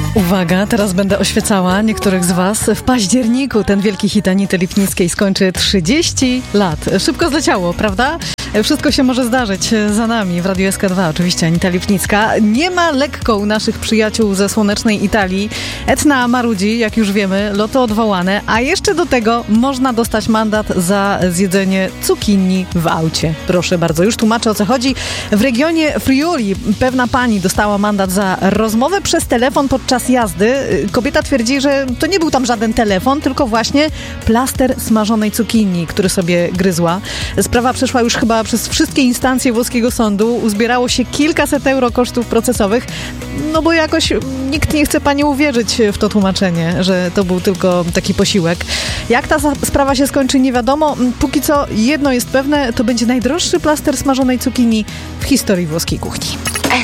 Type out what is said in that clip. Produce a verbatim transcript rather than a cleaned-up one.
Uwaga, teraz będę oświecała niektórych z was. W październiku ten wielki hit Anity Lipnickiej skończy trzydzieści lat. Szybko zleciało, prawda? Wszystko się może zdarzyć za nami w Radiu S K dwa. Oczywiście Anita Lipnicka. Nie ma lekko u naszych przyjaciół ze słonecznej Italii. Etna marudzi, jak już wiemy, loty odwołane, a jeszcze do tego można dostać mandat za zjedzenie cukinii w aucie. Proszę bardzo, już tłumaczę, o co chodzi. W regionie Friuli pewna pani dostała mandat za rozmowę przez telefon podczas jazdy. Kobieta twierdzi, że to nie był tam żaden telefon, tylko właśnie plaster smażonej cukinii, który sobie gryzła. Sprawa przeszła już chyba przez wszystkie instancje włoskiego sądu. Uzbierało się kilkaset euro kosztów procesowych, no bo jakoś nikt nie chce pani uwierzyć w to tłumaczenie, że to był tylko taki posiłek. Jak ta sprawa się skończy, nie wiadomo. Póki co jedno jest pewne, to będzie najdroższy plaster smażonej cukinii w historii włoskiej kuchni.